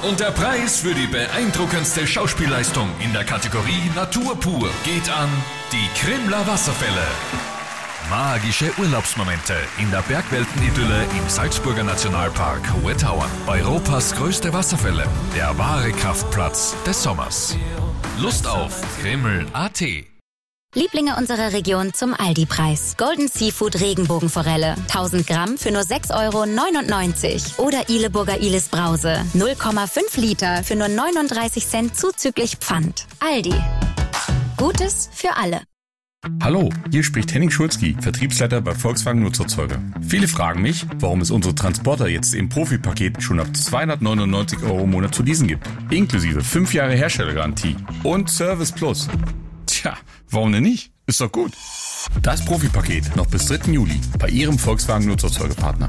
Und der Preis für die beeindruckendste Schauspielleistung in der Kategorie Natur pur geht an die Krimler Wasserfälle. Magische Urlaubsmomente in der Bergweltenidylle im Salzburger Nationalpark Hohe Tauern. Europas größte Wasserfälle, der wahre Kraftplatz des Sommers. Lust auf Krimml.at. Lieblinge unserer Region zum Aldi-Preis. Golden Seafood Regenbogenforelle. 1000 Gramm für nur 6,99 € Oder Ihleburger Ilis Brause. 0,5 Liter für nur 39 Cent zuzüglich Pfand. Aldi. Gutes für alle. Hallo, hier spricht Henning Schulzki, Vertriebsleiter bei Volkswagen Nutzerzeuger. Viele fragen mich, warum es unsere Transporter jetzt im Profipaket schon ab 299 € im Monat zu leasen gibt. Inklusive 5 Jahre Herstellergarantie und Service Plus. Tja, warum denn nicht? Ist doch gut. Das Profipaket noch bis 3. Juli bei Ihrem Volkswagen Nutzerzeugerpartner.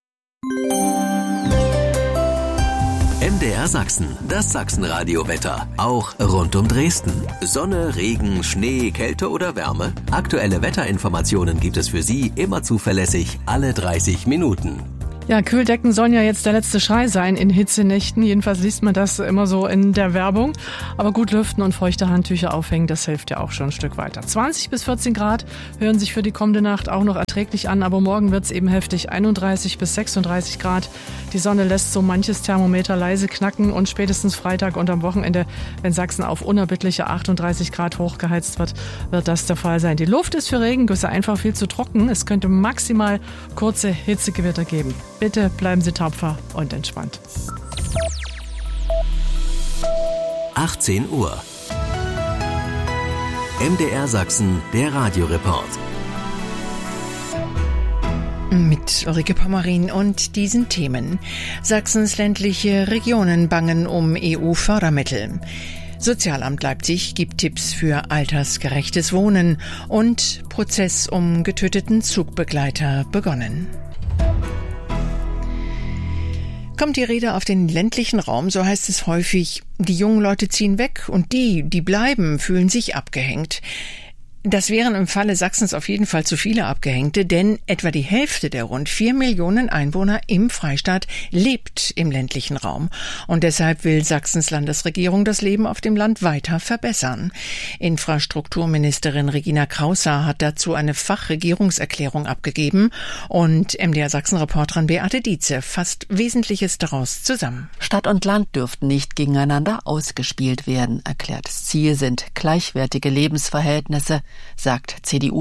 MDR Sachsen, das Sachsenradio-Wetter. Auch rund um Dresden. Sonne, Regen, Schnee, Kälte oder Wärme. Aktuelle Wetterinformationen gibt es für Sie immer zuverlässig alle 30 Minuten. Ja, Kühldecken sollen ja jetzt der letzte Schrei sein in Hitzenächten. Jedenfalls liest man das immer so in der Werbung. Aber gut lüften und feuchte Handtücher aufhängen, das hilft ja auch schon ein Stück weiter. 20 bis 14 Grad hören sich für die kommende Nacht auch noch erträglich an. Aber morgen wird's eben heftig. 31 bis 36 Grad. Die Sonne lässt so manches Thermometer leise knacken. Und spätestens Freitag und am Wochenende, wenn Sachsen auf unerbittliche 38 Grad hochgeheizt wird, wird das der Fall sein. Die Luft ist für Regengüsse einfach viel zu trocken. Es könnte maximal kurze Hitzegewitter geben. Bitte bleiben Sie tapfer und entspannt. 18 Uhr. MDR Sachsen, der Radioreport. Mit Ulrike Pommerin und diesen Themen. Sachsens ländliche Regionen bangen um EU-Fördermittel. Sozialamt Leipzig gibt Tipps für altersgerechtes Wohnen und Prozess um getöteten Zugbegleiter begonnen. Kommt die Rede auf den ländlichen Raum, so heißt es häufig, die jungen Leute ziehen weg und die bleiben, fühlen sich abgehängt. Das wären im Falle Sachsens auf jeden Fall zu viele Abgehängte, denn etwa die Hälfte der rund 4 Millionen Einwohner im Freistaat lebt im ländlichen Raum. Und deshalb will Sachsens Landesregierung das Leben auf dem Land weiter verbessern. Infrastrukturministerin Regina Kraushaar hat dazu eine Fachregierungserklärung abgegeben und MDR Sachsen-Reporterin Beate Dietze fasst Wesentliches daraus zusammen. Stadt und Land dürften nicht gegeneinander ausgespielt werden. Erklärtes Ziel sind gleichwertige Lebensverhältnisse, sagt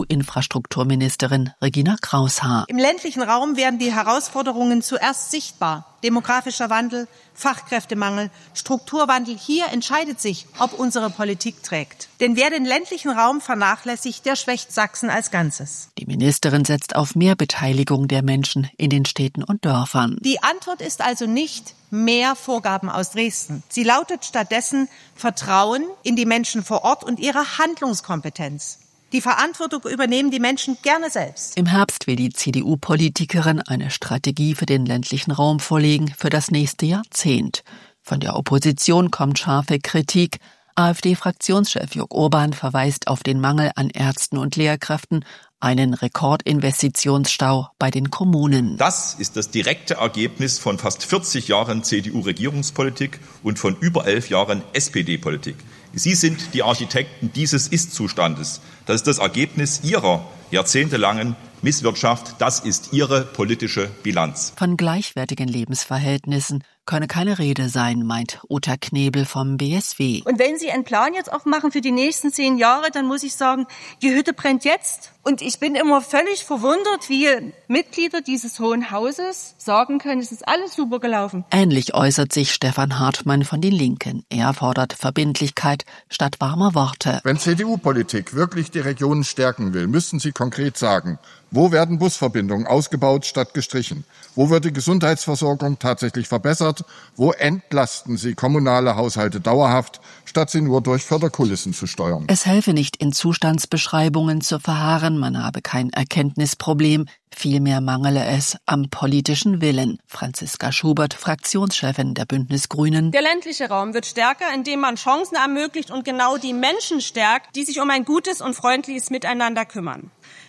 CDU-Infrastrukturministerin Regina Kraushaar. Im ländlichen Raum werden die Herausforderungen zuerst sichtbar. Demografischer Wandel, Fachkräftemangel, Strukturwandel. Hier entscheidet sich, ob unsere Politik trägt. Denn wer den ländlichen Raum vernachlässigt, der schwächt Sachsen als Ganzes. Die Ministerin setzt auf mehr Beteiligung der Menschen in den Städten und Dörfern. Die Antwort ist also nicht mehr Vorgaben aus Dresden. Sie lautet stattdessen Vertrauen in die Menschen vor Ort und ihre Handlungskompetenz. Die Verantwortung übernehmen die Menschen gerne selbst. Im Herbst will die CDU-Politikerin eine Strategie für den ländlichen Raum vorlegen für das nächste Jahrzehnt. Von der Opposition kommt scharfe Kritik. AfD-Fraktionschef Jörg Urban verweist auf den Mangel an Ärzten und Lehrkräften, einen Rekordinvestitionsstau bei den Kommunen. Das ist das direkte Ergebnis von fast 40 Jahren CDU-Regierungspolitik und von über 11 Jahren SPD-Politik. Sie sind die Architekten dieses Ist-Zustandes. Das ist das Ergebnis Ihrer jahrzehntelangen Misswirtschaft. Das ist Ihre politische Bilanz. Von gleichwertigen Lebensverhältnissen könne keine Rede sein, meint Uta Knebel vom BSW. Und wenn Sie einen Plan jetzt auch machen für die nächsten 10 Jahre, dann muss ich sagen, die Hütte brennt jetzt. Und ich bin immer völlig verwundert, wie Mitglieder dieses Hohen Hauses sagen können, es ist alles super gelaufen. Ähnlich äußert sich Stefan Hartmann von den Linken. Er fordert Verbindlichkeit statt warmer Worte. Wenn CDU-Politik wirklich die Regionen stärken will, müssen sie konkret sagen, wo werden Busverbindungen ausgebaut statt gestrichen? Wo wird die Gesundheitsversorgung tatsächlich verbessert? Wo entlasten sie kommunale Haushalte dauerhaft, statt sie nur durch Förderkulissen zu steuern? Es helfe nicht, in Zustandsbeschreibungen zu verharren, man habe kein Erkenntnisproblem, vielmehr mangele es am politischen Willen. Franziska Schubert, Fraktionschefin der Bündnis Grünen. Der ländliche Raum wird stärker, indem man Chancen ermöglicht und genau die Menschen stärkt, die sich um ein gutes und freundliches Miteinander kümmern.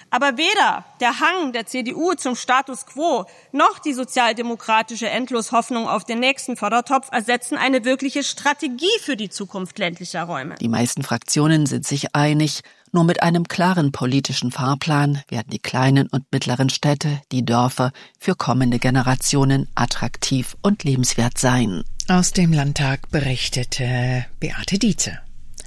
Aber weder der Hang der CDU zum Status quo noch die sozialdemokratische Endloshoffnung auf den nächsten Fördertopf ersetzen eine wirkliche Strategie für die Zukunft ländlicher Räume. Die meisten Fraktionen sind sich einig, nur mit einem klaren politischen Fahrplan werden die kleinen und mittleren Städte, die Dörfer, für kommende Generationen attraktiv und lebenswert sein. Aus dem Landtag berichtete Beate Dietze.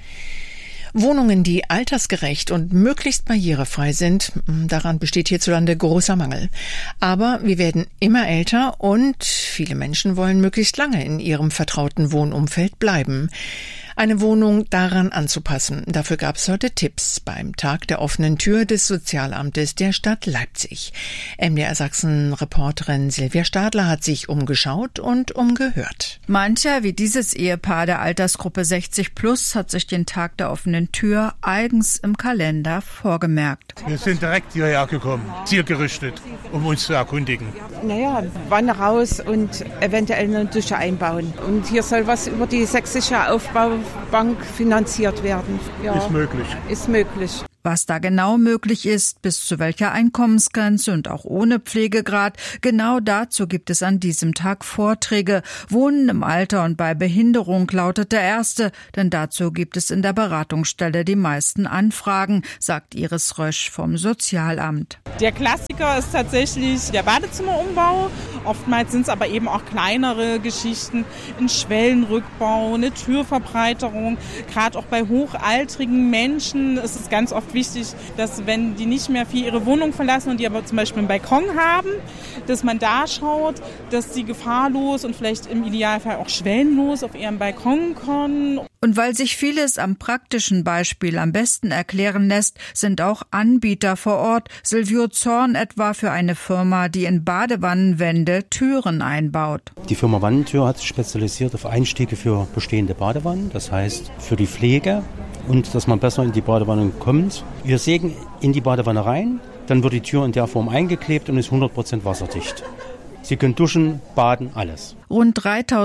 Wohnungen, die altersgerecht und möglichst barrierefrei sind, daran besteht hierzulande großer Mangel. Aber wir werden immer älter und viele Menschen wollen möglichst lange in ihrem vertrauten Wohnumfeld bleiben. Eine Wohnung daran anzupassen. Dafür gab es heute Tipps beim Tag der offenen Tür des Sozialamtes der Stadt Leipzig. MDR Sachsen-Reporterin Silvia Stadler hat sich umgeschaut und umgehört. Mancher, wie dieses Ehepaar der Altersgruppe 60 plus, hat sich den Tag der offenen Tür eigens im Kalender vorgemerkt. Wir sind direkt hierher gekommen, zielgerichtet, um uns zu erkundigen. Naja, Wanne raus und eventuell eine Dusche einbauen. Und hier soll was über die sächsische Aufbaubank finanziert werden. Ja, ist möglich. Ist möglich. Was da genau möglich ist, bis zu welcher Einkommensgrenze und auch ohne Pflegegrad, genau dazu gibt es an diesem Tag Vorträge. Wohnen im Alter und bei Behinderung lautet der erste, denn dazu gibt es in der Beratungsstelle die meisten Anfragen, sagt Iris Rösch vom Sozialamt. Der Klassiker ist tatsächlich der Badezimmerumbau. Oftmals sind es aber eben auch kleinere Geschichten, ein Schwellenrückbau, eine Türverbreiterung. Gerade auch bei hochaltrigen Menschen ist es ganz oft wichtig, dass wenn die nicht mehr viel ihre Wohnung verlassen und die aber zum Beispiel einen Balkon haben, dass man da schaut, dass sie gefahrlos und vielleicht im Idealfall auch schwellenlos auf ihren Balkon können. Und weil sich vieles am praktischen Beispiel am besten erklären lässt, sind auch Anbieter vor Ort. Silvio Zorn etwa für eine Firma, die in Badewannenwände Türen einbaut. Die Firma Wannentür hat sich spezialisiert auf Einstiege für bestehende Badewannen, das heißt für die Pflege und dass man besser in die Badewanne kommt. Wir sägen in die Badewanne rein, dann wird die Tür in der Form eingeklebt und ist 100% wasserdicht. Sie können duschen, baden, alles. Rund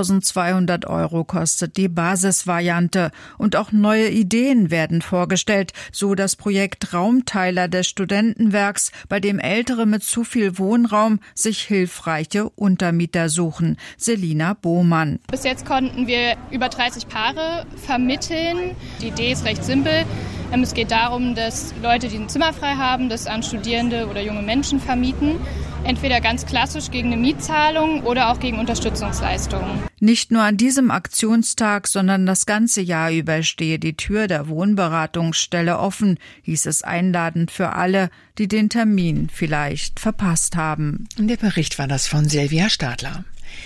3.200 € kostet die Basisvariante. Und auch neue Ideen werden vorgestellt, so das Projekt Raumteiler des Studentenwerks, bei dem Ältere mit zu viel Wohnraum sich hilfreiche Untermieter suchen. Selina Bohmann. Bis jetzt konnten wir über 30 Paare vermitteln. Die Idee ist recht simpel. Es geht darum, dass Leute, die ein Zimmer frei haben, das an Studierende oder junge Menschen vermieten. Entweder ganz klassisch gegen eine Mietzahlung oder auch gegen Unterstützungsleistungen. Nicht nur an diesem Aktionstag, sondern das ganze Jahr über stehe die Tür der Wohnberatungsstelle offen, hieß es einladend für alle, die den Termin vielleicht verpasst haben. Der Bericht war das von Silvia Stadler.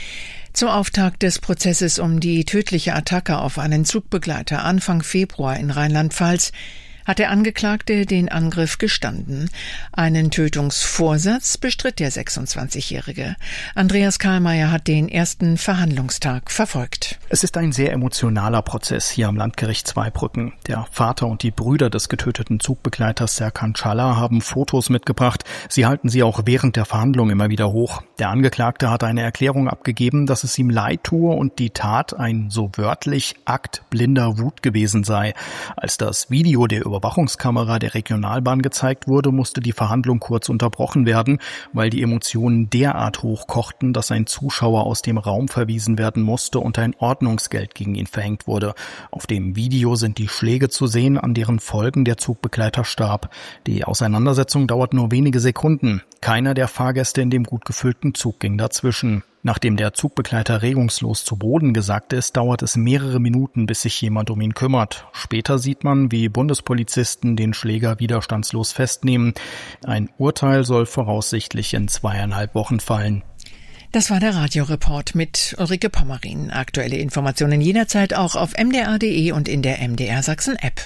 Zum Auftakt des Prozesses um die tödliche Attacke auf einen Zugbegleiter Anfang Februar in Rheinland-Pfalz hat der Angeklagte den Angriff gestanden. Einen Tötungsvorsatz bestritt der 26-Jährige. Andreas Karlmeier hat den ersten Verhandlungstag verfolgt. Es ist ein sehr emotionaler Prozess hier am Landgericht Zweibrücken. Der Vater und die Brüder des getöteten Zugbegleiters Serkan Çala haben Fotos mitgebracht. Sie halten sie auch während der Verhandlung immer wieder hoch. Der Angeklagte hat eine Erklärung abgegeben, dass es ihm leid tue und die Tat ein so wörtlich Akt blinder Wut gewesen sei. Als das Video der Überwachungskamera der Regionalbahn gezeigt wurde, musste die Verhandlung kurz unterbrochen werden, weil die Emotionen derart hochkochten, dass ein Zuschauer aus dem Raum verwiesen werden musste und ein Ordnungsgeld gegen ihn verhängt wurde. Auf dem Video sind die Schläge zu sehen, an deren Folgen der Zugbegleiter starb. Die Auseinandersetzung dauert nur wenige Sekunden. Keiner der Fahrgäste in dem gut gefüllten Zug ging dazwischen. Nachdem der Zugbegleiter regungslos zu Boden gesackt ist, dauert es mehrere Minuten, bis sich jemand um ihn kümmert. Später sieht man, wie Bundespolizisten den Schläger widerstandslos festnehmen. Ein Urteil soll voraussichtlich in 2,5 Wochen fallen. Das war der Radioreport mit Ulrike Pommerin. Aktuelle Informationen jederzeit auch auf mdr.de und in der MDR Sachsen App.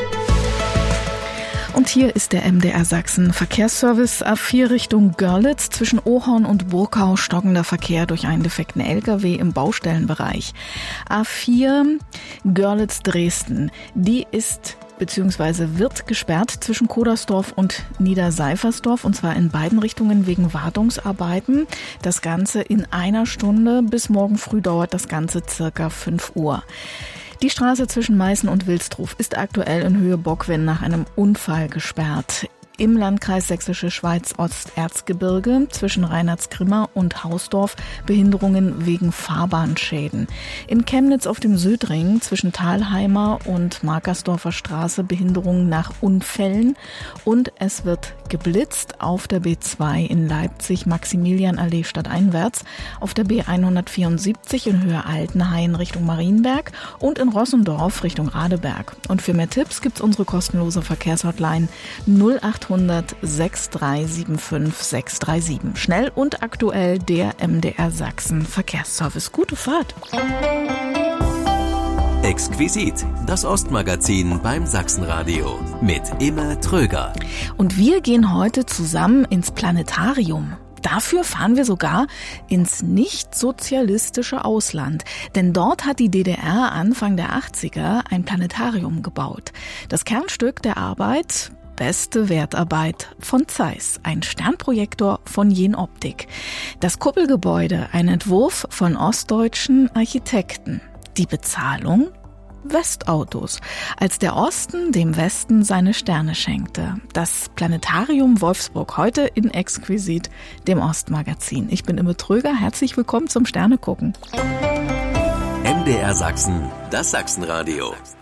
Und hier ist der MDR Sachsen Verkehrsservice. A4 Richtung Görlitz. Zwischen Ohorn und Burkau stockender Verkehr durch einen defekten LKW im Baustellenbereich. A4 Görlitz-Dresden. Die ist bzw. wird gesperrt zwischen Kodersdorf und Niederseifersdorf, und zwar in beiden Richtungen wegen Wartungsarbeiten. Das Ganze in einer Stunde. Bis morgen früh dauert das Ganze circa 5 Uhr. Die Straße zwischen Meißen und Wilsdruf ist aktuell in Höhe Bockwin nach einem Unfall gesperrt. im Landkreis Sächsische Schweiz-Osterzgebirge zwischen Reinhardsgrimma und Hausdorf Behinderungen wegen Fahrbahnschäden. In Chemnitz auf dem Südring zwischen Thalheimer und Markersdorfer Straße Behinderungen nach Unfällen. Und es wird geblitzt auf der B2 in Leipzig Maximilianallee stadteinwärts, auf der B174 in Höhe Altenhain Richtung Marienberg und in Rossendorf Richtung Radeberg. Und für mehr Tipps gibt's unsere kostenlose Verkehrshotline 0800 6375 637. Schnell und aktuell der MDR Sachsen Verkehrsservice. Gute Fahrt! Exquisit, das Ostmagazin beim Sachsenradio mit Imme Tröger. Und wir gehen heute zusammen ins Planetarium. Dafür fahren wir sogar ins nicht-sozialistische Ausland. Denn dort hat die DDR Anfang der 80er ein Planetarium gebaut. Das Kernstück der Arbeit: Beste Wertarbeit von Zeiss, ein Sternprojektor von Jenoptik. Das Kuppelgebäude, ein Entwurf von ostdeutschen Architekten. Die Bezahlung: Westautos, als der Osten dem Westen seine Sterne schenkte. Das Planetarium Wolfsburg, heute in Exquisit, dem Ostmagazin. Ich bin Imme Tröger, herzlich willkommen zum Sternegucken. MDR Sachsen, das Sachsenradio.